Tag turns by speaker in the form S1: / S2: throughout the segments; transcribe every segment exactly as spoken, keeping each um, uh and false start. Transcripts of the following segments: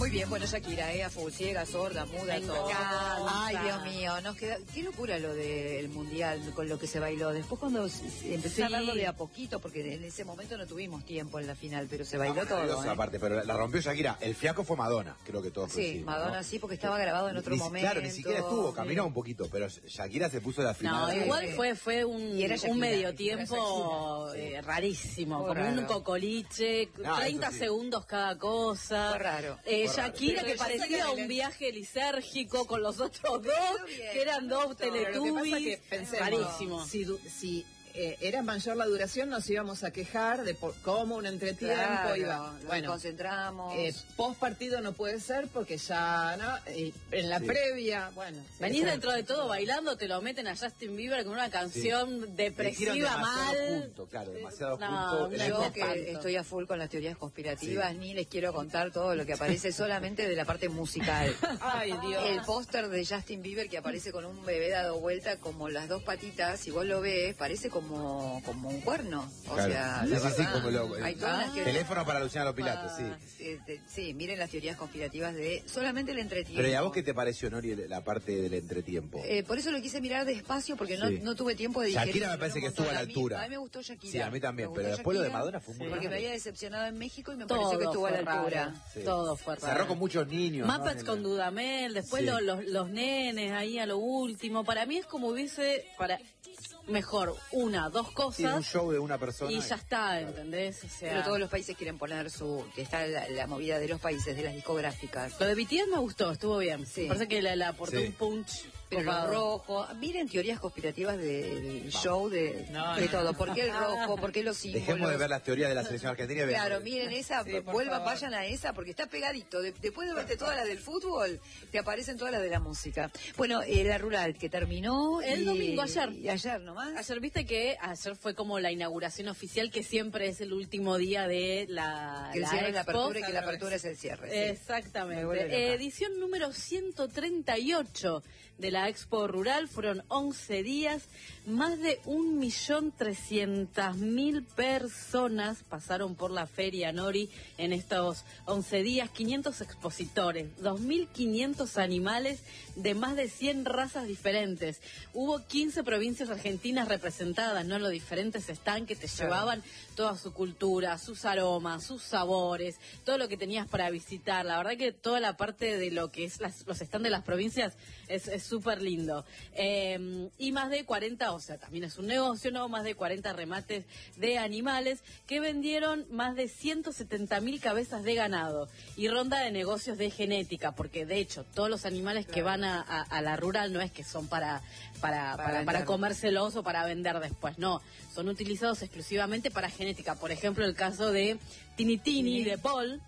S1: Muy bien, bueno, Shakira, eh, a full, ciega, sorda, muda, todo. Ay, Dios mío, nos queda... Qué locura lo del Mundial, con lo que se bailó. Después cuando empecé sí. a verlo de a poquito, porque en ese momento no tuvimos tiempo en la final, pero se bailó no, todo. ¿eh?
S2: Aparte, pero la rompió Shakira. El fiaco fue Madonna, creo que todos
S1: Sí,
S2: coincidimos,
S1: Madonna
S2: ¿no?
S1: sí, porque estaba grabado en otro
S2: ni,
S1: momento.
S2: Claro, ni siquiera estuvo, caminó sí. un poquito, pero Shakira se puso la final.
S3: No,
S2: de...
S3: igual fue, fue un, Shakira, un medio tiempo eh, rarísimo, como raro. un cocoliche, no, treinta segundos cada cosa.
S1: Fue raro.
S3: Eh,
S1: fue
S3: Shakira
S1: raro.
S3: que parecía un viaje lisérgico con los otros dos,
S1: bien,
S3: que eran dos teletubbies. Rarísimo.
S4: Si, si eh, era mayor la duración, nos íbamos a quejar de por, cómo un entretiempo
S1: claro,
S4: iba.
S1: Bueno, nos concentramos.
S4: Eh, post partido no puede ser porque ya, ¿no? Eh, en la sí. previa, bueno.
S3: Sí, Venís dentro de todo bailando, te lo meten a Justin Bieber con una canción sí. depresiva mal.
S2: Junto, claro, demasiado
S3: no,
S2: junto.
S1: Yo que estoy a full con las teorías conspirativas, sí. ni les quiero contar todo lo que aparece solamente de la parte musical.
S4: Ay, Dios.
S1: El póster de Justin Bieber que aparece con un bebé dado vuelta como las dos patitas, si vos lo ves, parece como Como, como un cuerno, o
S2: claro.
S1: sea,
S2: sí,
S1: la
S2: sí,
S1: verdad,
S2: sí, como lo,
S1: hay
S2: el,
S1: todas las teorías.
S2: Teléfono para Luciano Pilates, sí.
S1: Sí, de, sí, miren las teorías conspirativas de solamente el entretiempo.
S2: Pero ¿y a vos qué te pareció, Nori, la parte del entretiempo?
S1: Eh, por eso lo quise mirar despacio, porque sí. no, no tuve tiempo de digerir.
S2: Shakira me parece que estuvo a la altura.
S1: A mí, a mí me gustó Shakira.
S2: Sí, a mí también, pero
S1: Shakira,
S2: después lo de Madonna fue muy
S1: sí.
S2: raro.
S1: Porque me había decepcionado en México y me
S3: todo
S1: pareció que estuvo a la altura.
S3: Raro. Sí. Todo fue raro.
S2: Cerró con muchos niños.
S3: Muppets
S2: ¿no?
S3: con Dudamel, después sí. los, los, los nenes ahí a lo último. Para mí es como hubiese... para mejor una, dos cosas.
S2: Sí, un show de una persona.
S3: Y ya está, ¿entendés? O sea,
S1: pero todos los países quieren poner su... que está la, la movida de los países, de las discográficas.
S3: Lo de B T S me gustó, estuvo bien. Sí. Me parece que le aportó sí. un punch.
S1: Pero lo rojo... Miren teorías conspirativas del show, de, no, de no, todo. ¿Por qué el rojo? ¿Por qué los símbolos?
S2: Dejemos de ver las teorías de la selección argentina.
S1: Claro, miren esa, sí, vuelvan, vayan a esa, porque está pegadito. De, después de verte todas las del fútbol, te aparecen todas las de la música. Bueno, eh, la rural, que terminó...
S3: El
S1: y,
S3: domingo, ayer.
S1: Y ayer nomás.
S3: Ayer, viste que ayer fue como la inauguración oficial, que siempre es el último día de la,
S1: que el
S3: la
S1: cierre es la
S3: Expo.
S1: apertura y que la apertura es el cierre. Sí.
S3: Exactamente. Edición número ciento treinta y ocho de la Expo Rural. Fueron once días, más de un millón trescientas mil personas pasaron por la feria, Nori, en estos once días, quinientos expositores, dos mil quinientos animales de más de cien razas diferentes. Hubo quince provincias argentinas representadas, ¿no? Los diferentes stands que te claro. llevaban toda su cultura, sus aromas, sus sabores, todo lo que tenías para visitar. La verdad que toda la parte de lo que es las, los stands de las provincias es súper lindo. Eh, y más de cuarenta, o sea, también es un negocio, ¿no? Más de cuarenta remates de animales que vendieron más de ciento setenta mil cabezas de ganado y ronda de negocios de genética, porque de hecho todos los animales claro. que van a, a, a la rural no es que son para, para, para, para, para comérselos o para vender después, no, son utilizados exclusivamente para genética. Por ejemplo, el caso de Tini Tini, de Paul,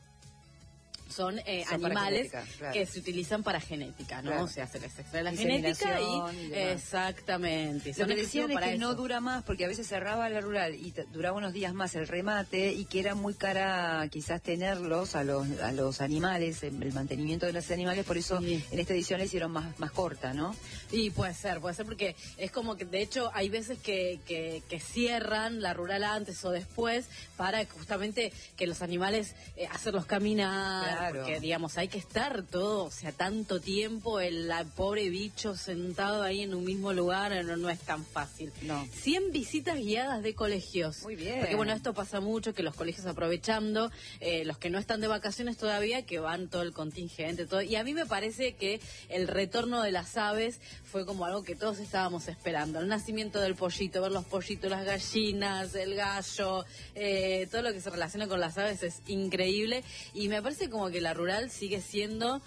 S3: son, eh, son animales claro. que se utilizan para genética, ¿no? Claro. O sea, se les extrae la genética y, y exactamente.
S1: Lo que decían es que eso. no dura más, porque a veces cerraba la rural y duraba unos días más el remate y que era muy cara quizás tenerlos a los a los animales, el mantenimiento de los animales, por eso sí. en esta edición la hicieron más, más corta, ¿no?
S3: Y puede ser, puede ser porque es como que de hecho hay veces que, que, que cierran la rural antes o después para justamente que los animales eh, hacerlos caminar. Claro. Claro. Porque, digamos, hay que estar todo, o sea, tanto tiempo, el la, pobre bicho sentado ahí en un mismo lugar, no, no es tan fácil.
S1: No.
S3: cien visitas guiadas de colegios.
S1: Muy bien.
S3: Porque, bueno, esto pasa mucho, que los colegios aprovechando, eh, los que no están de vacaciones todavía, que van todo el contingente, todo. Y a mí me parece que el retorno de las aves fue como algo que todos estábamos esperando. El nacimiento del pollito, ver los pollitos, las gallinas, el gallo, eh, todo lo que se relaciona con las aves es increíble. Y me parece como que la rural sigue siendo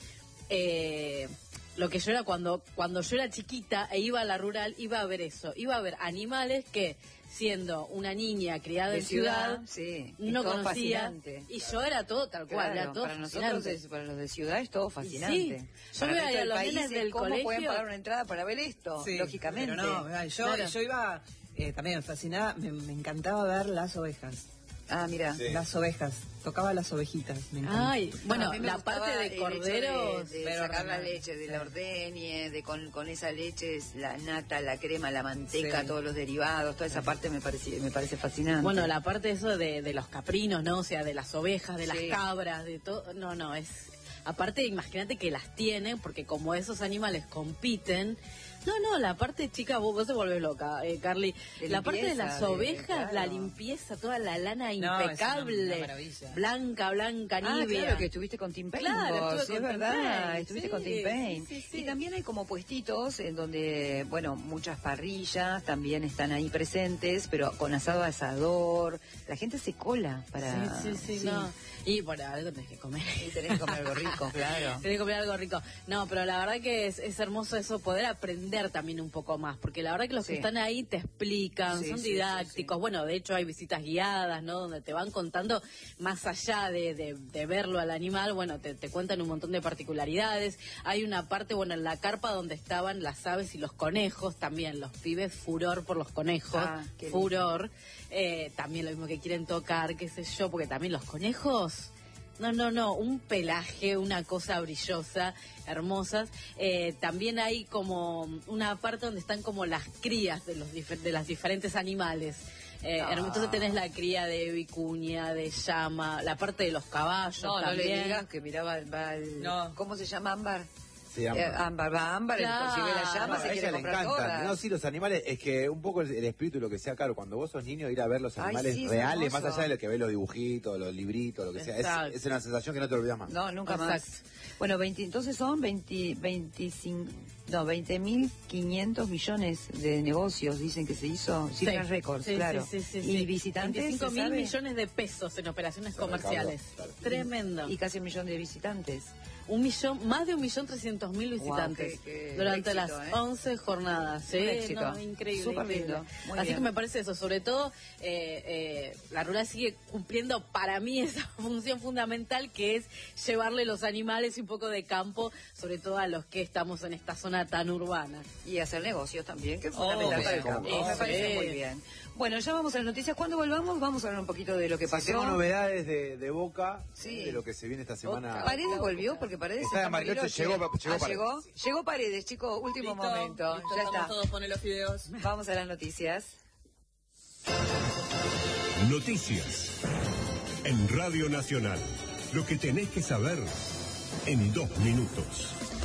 S3: eh, lo que yo era cuando cuando yo era chiquita e iba a la rural, iba a ver eso, iba a ver animales que siendo una niña criada
S1: de
S3: en ciudad,
S1: ciudad sí,
S3: no conocía
S1: fascinante.
S3: Y yo era todo tal cual,
S1: claro,
S3: era todo
S1: para
S3: fascinante.
S1: nosotros es, para los de ciudad es todo fascinante.
S3: Sí, yo veo a los nenes del
S1: ¿cómo
S3: colegio?
S1: pueden pagar una entrada para ver esto? Sí, lógicamente.
S4: Pero no, yo, claro. yo iba eh, también fascinada, me, me encantaba ver las ovejas.
S1: Ah, mira.
S4: Sí. Las ovejas. Tocaba las ovejitas. Me
S3: Ay, bueno,
S1: me
S3: la parte de corderos.
S1: De, de
S4: pero
S1: sacar la
S4: no,
S1: leche, de
S4: sí.
S1: la ordeñe, de con, con esa leche, la nata, la crema, la manteca,
S4: sí.
S1: todos los derivados, toda esa parte me parece, me parece fascinante.
S3: Bueno, la parte eso de, de los caprinos, ¿no? O sea, de las ovejas, de las
S1: sí.
S3: cabras, de todo. No, no, es... aparte imagínate que las tienen, porque como esos animales compiten, no, no, la parte chica, vos, vos te volvés loca, eh, Carly,
S1: de
S3: la parte de las
S1: limpieza, de-
S3: ovejas,
S1: claro.
S3: la limpieza, toda la lana
S4: No, es una-
S3: impecable,
S4: una maravilla.
S3: blanca, blanca,
S1: Ah,
S3: nibia.
S1: claro, que estuviste con Tim Payne.
S3: Claro,
S1: vos,
S3: estuve
S1: sí,
S3: con
S1: es
S3: Tim
S1: verdad,
S3: Payne,
S1: estuviste
S3: sí,
S1: con Tim Payne.
S3: sí, sí, sí.
S1: Y también hay como puestitos en donde, bueno, muchas parrillas también están ahí presentes, pero con asado asador. La gente se cola para...
S3: Sí, sí, sí, no. Y bueno, algo tenés que comer.
S1: Y tenés que comer algo rico, claro.
S3: Tenés que comer algo rico. No, pero la verdad que es, es hermoso eso, poder aprender también un poco más, porque la verdad que los
S1: Sí.
S3: que están ahí te explican,
S1: Sí,
S3: son
S1: sí,
S3: didácticos.
S1: sí, sí.
S3: Bueno, de hecho hay visitas guiadas, ¿no? Donde te van contando, más allá de, de, de verlo al animal, bueno, te, te cuentan un montón de particularidades. Hay una parte, bueno, en la carpa donde estaban las aves y los conejos, también los pibes, furor por los conejos,
S1: Ah, qué lindo.
S3: furor. Eh, también lo mismo que quieren tocar, qué sé yo, porque también los conejos... No, no, no, un pelaje, una cosa brillosa, hermosas. Eh, también hay como una parte donde están como las crías de los dif- de las diferentes animales. Eh,
S1: Ah.
S3: Entonces tenés la cría de vicuña, de llama, la parte de los caballos
S1: No, no
S3: también.
S1: le digas que miraba el... va el-
S4: No.
S1: ¿Cómo se llama Ámbar?
S2: Sí, Ámbar.
S1: Eh, Ámbar, va Ámbar,
S3: Claro.
S1: si ve la llama
S2: Bueno,
S1: se
S2: a
S1: quiere
S2: ella le
S1: comprar
S2: encantan.
S1: todas.
S2: No, sí, los animales, es que un poco el, el espíritu, lo que sea, claro, cuando vos sos niño, ir a ver los
S1: Ay,
S2: animales
S1: sí, es
S2: reales,
S1: hermoso.
S2: más allá de lo que ves los dibujitos, los libritos, lo que sea,
S3: Exacto.
S2: es, es una sensación que no te olvidas más.
S1: No, nunca
S3: Exacto.
S1: más. Bueno, veinte, entonces son veinte, veinticinco, no, veinte mil quinientos millones de negocios, dicen que se hizo, cifras récords,
S3: Sí,
S1: claro.
S3: sí, sí, sí,
S1: y
S3: sí.
S1: visitantes,
S3: veinticinco
S1: ¿se
S3: mil
S1: sabe?
S3: millones de pesos en operaciones
S2: Se
S3: comerciales.
S2: recaudó, claro.
S3: Tremendo.
S1: Y casi un millón de visitantes.
S3: Un millón, más de un millón trescientos mil visitantes
S1: Wow, qué- qué
S3: durante
S1: éxito,
S3: las
S1: ¿eh?
S3: once jornadas. Sí,
S1: Un éxito.
S3: no, increíble,
S1: Súper
S3: increíble.
S1: lindo, muy
S3: Así
S1: bien.
S3: que me parece eso, sobre todo eh, eh, la rural sigue cumpliendo para mí esa función fundamental que es llevarle los animales y un poco de campo, sobre todo a los que estamos en esta zona tan urbana.
S1: Y hacer negocios también, que es
S3: Oh,
S1: fundamental
S3: sí,
S1: para el
S2: cómo
S1: campo.
S2: no.
S1: Me parece
S3: Sí.
S1: muy bien. Bueno, ya vamos a las noticias. Cuando volvamos, vamos a hablar un poquito de lo que
S2: Sí,
S1: pasó.
S2: tengo novedades de, de Boca,
S1: Sí.
S2: de lo que se viene esta semana.
S1: Paredes volvió, porque Paredes
S2: Está en Bariloche,
S1: Bariloche.
S2: llegó- llegó
S1: Ah,
S2: Paredes.
S1: llegó, llegó Paredes, chicos, último
S4: Listo,
S1: momento.
S4: listo,
S1: Ya
S4: estamos
S1: está.
S4: todos, ponen los videos.
S1: Vamos a las noticias.
S5: Noticias. En Radio Nacional. Lo que tenés que saber en dos minutos.